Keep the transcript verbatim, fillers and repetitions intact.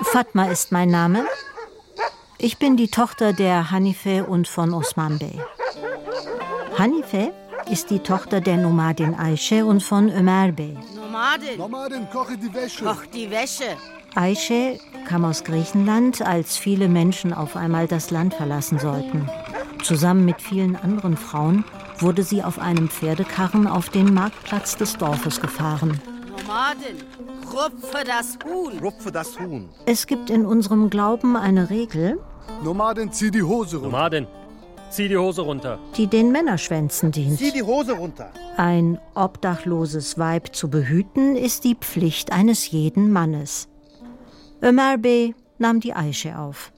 Fatma ist mein Name. Ich bin die Tochter der Hanife und von Osman Bey. Hanife ist die Tochter der Nomadin Aische und von Ömer Bey. Nomadin. Nomadin, koche die Wäsche. Koch die Wäsche. Aische kam aus Griechenland, als viele Menschen auf einmal das Land verlassen sollten. Zusammen mit vielen anderen Frauen wurde sie auf einem Pferdekarren auf den Marktplatz des Dorfes gefahren. Nomadin, rupfe das Huhn. Rupfe das Huhn. Es gibt in unserem Glauben eine Regel, Nomadin, zieh die Hose runter. Nomadin, zieh die Hose runter. Die den Männerschwänzen dient. Zieh die Hose runter. Ein obdachloses Weib zu behüten, ist die Pflicht eines jeden Mannes. Ömer Bey nahm die Aische auf.